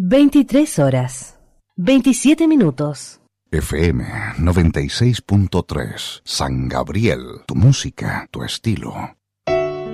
23 horas, 27 minutos. FM 96.3, San Gabriel, tu música, tu estilo.